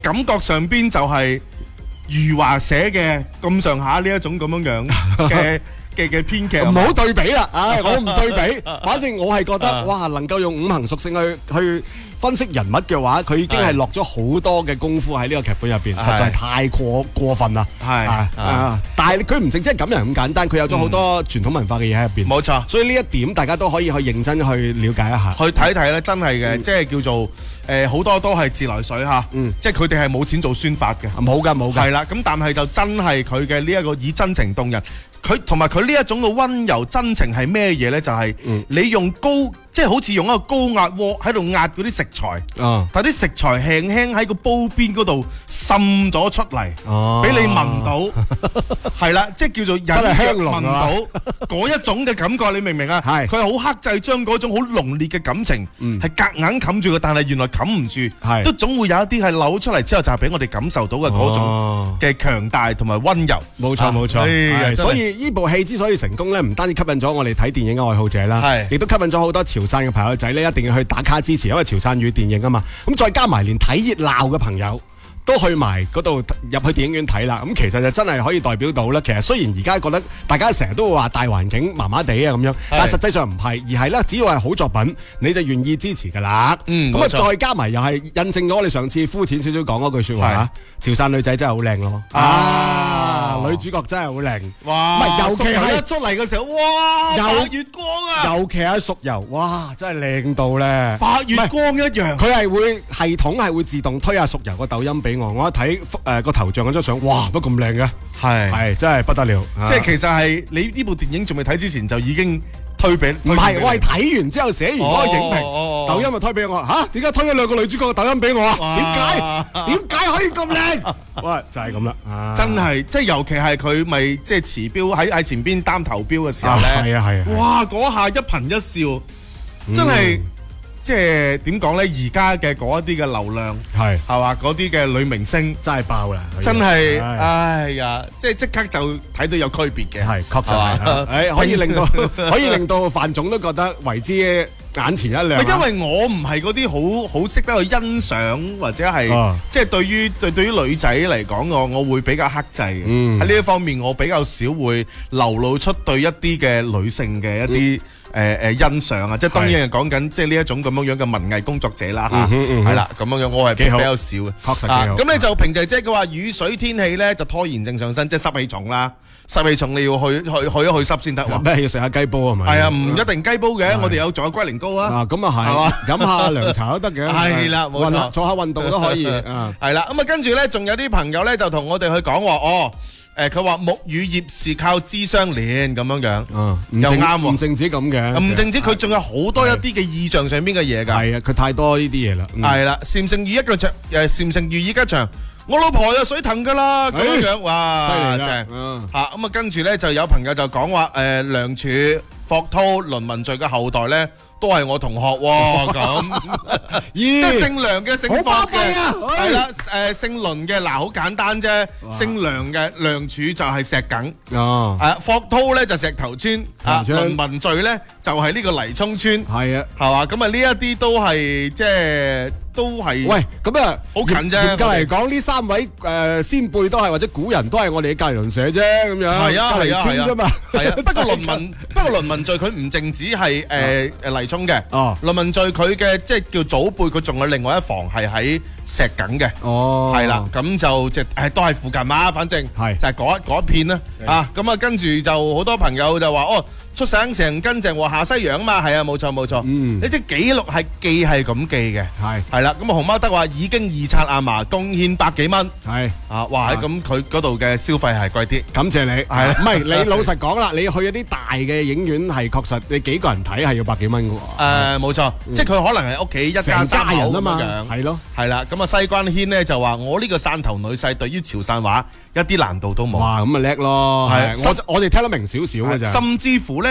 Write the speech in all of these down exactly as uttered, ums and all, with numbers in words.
感覺上邊就係余華寫嘅咁上下呢一種咁樣樣嘅嘅嘅編劇。 唔好對比啦，唉，我唔對比，反正我係覺得哇，能夠用五行屬性去去分析人物嘅話，佢已經係落咗好多嘅功夫喺呢個劇本入邊，實在係太過過分啦。 係啊，但係佢唔淨止係咁樣咁簡單，佢有咗好多傳統文化嘅嘢喺入邊。 冇錯， 所以呢一點大家都可以去認真去了解一下， 去睇睇咧，真係嘅，即係叫做誒好多都係自來水嚇，即係佢哋係冇錢做宣發嘅， 冇㗎冇㗎。 係啦，咁但係就真係佢嘅呢一個以真情動人，佢同埋佢呢一種嘅溫柔真情係咩嘢咧？就係你用高。即係好似用一個高壓鍋喺度壓嗰啲食材， 啊、 但啲食材輕輕喺個煲邊嗰度滲咗出嚟，俾、啊、你聞到，係啦，即係叫做隱約聞到嗰一種嘅感覺，你明唔明啊？係，佢係好克制將嗰種好濃烈嘅感情，係夾硬冚住嘅，但係原來冚唔住，都總會有一啲係扭出嚟之後就係俾我哋感受到嘅嗰種嘅強大同埋溫柔。 冇錯冇錯，所以呢部戲之所以成功咧，唔單止吸引咗我哋睇電影嘅愛好者啦，亦都吸引咗好多潮汕嘅朋友仔咧，一定要去打卡支持，因為潮汕語電影啊嘛。咁再加埋連睇熱鬧嘅朋友都去埋嗰度入去電影院睇啦。咁其實就真係可以代表到咧。其實雖然而家覺得大家成日都會話大環境麻麻地啊咁樣，但係實際上唔係，而係咧只要係好作品，你就願意支持噶啦。嗯，咁啊再加埋又係印證咗我哋上次膚淺少少講嗰句說話，潮汕女仔真係好靚咯。啊，女主角真係好靚。哇，唔係尤其係一出嚟嘅時候，哇，白月光啊！尤其係淑柔，哇，真係靚到咧，白月光一樣。佢係會系統係會自動推下淑柔個抖音俾我，我一睇誒個頭像嗰張相，哇，都咁靚嘅，係係真係不得了。即係其實係你呢部電影仲未睇之前就已經推俾，唔係我係睇完之後寫完嗰個影評，抖音咪推俾我吓？點解推咗兩個女主角嘅抖音俾我啊？點解？點解可以咁靚？喂，就係咁啦，真係即係尤其係佢咪即係持標喺喺前邊擔頭標嘅時候咧，係啊係啊，哇嗰下一顰一笑，真係。即係點講咧？而家嘅嗰一啲嘅流量係係嘛，嗰啲嘅女明星真係爆啦！真係，哎呀，即係即刻就睇到有區別嘅，係確實係，誒可以令到可以令到范總都覺得為之眼前一亮。因為我唔係嗰啲好好識得去欣賞或者係即係對於對對於女仔嚟講，我我會比較克制嘅。喺呢一方面，我比較少會流露出對一啲嘅女性嘅一啲。誒誒、呃、欣賞啊！即係當然係講緊即係呢一種咁樣樣嘅文藝工作者啦嚇，係啦咁樣樣，我係比較少嘅，確實幾好。咁咧就平姐姐佢話雨水天氣咧就拖延症上身，即係濕氣重啦。濕氣重你要去去去一去濕先得喎。咩要食下雞煲係咪？係啊，唔一定雞煲嘅，我哋有仲有龜苓膏啊。啊咁啊係，係嘛？飲下涼茶都得嘅。係啦，冇錯，做下運動都可以。係啦，咁啊跟住咧，仲有啲朋友咧就同我哋去講話哦。誒，佢話木與葉是靠枝相連咁樣樣，又啱喎。唔淨止咁嘅，唔淨止佢仲有好多一啲嘅意象上邊嘅嘢噶。係啊，佢太多呢啲嘢啦。係啦，禪聖遇一個長，誒，禪聖遇一吉祥，我老婆有水藤噶啦，咁樣樣，哇，犀利正。吓咁啊，跟住咧就有朋友就講話，誒，梁柱、霍濤、倫文序嘅後代咧。都係我同學喎，咁即係姓梁嘅姓霍嘅，係啦，誒姓倫嘅嗱好簡單啫，姓梁嘅梁柱就係石梗，哦，誒霍濤咧就石頭村，啊倫文序咧就係呢個泥涌村，係啊，係嘛，咁啊呢一啲都係即係都係，喂，咁啊好近啫，嚴格嚟講呢三位誒先輩都係或者古人都係我哋嘅隔離鄰舍啫，咁樣，係啊係啊係啊，係啊，不過倫文不過倫文序佢唔淨止係誒誒泥涌嘅，哦，倫文序佢嘅即係叫祖輩，佢仲有另外一房係喺石梗嘅，哦，係啦，咁就即係都係附近嘛，反正係就係嗰一嗰一片啦，啊，咁啊跟住就好多朋友就話哦。出省成根正和下西洋啊嘛，係啊，冇錯冇錯，嗯，你啲記錄係記係咁記嘅，係係啦，咁啊熊貓德話已經二刷阿嫲貢獻百幾蚊，係啊，哇，咁佢嗰度嘅消費係貴啲，感謝你，係唔係你老實講啦，你去一啲大嘅影院係確實你幾個人睇係要百幾蚊嘅喎，誒冇錯，即係佢可能係屋企一家三口咁樣，係咯，係啦，咁啊西關軒咧就話我呢個汕頭女婿對於潮汕話一啲難度都冇，哇，咁咪叻咯，係我我哋聽得明少少嘅咋，甚至乎咧。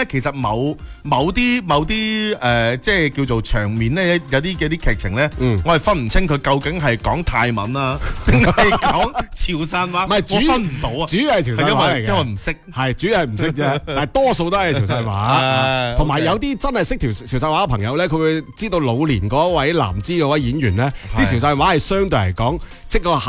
咧，其實某某啲某啲誒，即係叫做場面咧，有啲嘅啲劇情咧，我係分唔清佢究竟係講泰文啊，定係講潮汕話？ 唔係，主分唔到啊， 主要係潮汕話嚟嘅， 因為唔識， 係主要係唔識啫，但係多數都係潮汕話。同埋有啲真係識條潮汕話嘅朋友咧，佢會知道老年嗰位男資嗰位演員咧，啲潮汕話係相對嚟講，即個